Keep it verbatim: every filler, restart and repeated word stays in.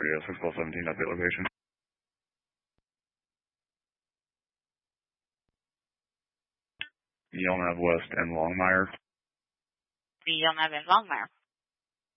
property at six twelve seventeen update location. Yelnav West and Longmire. The Yelnav and Longmire.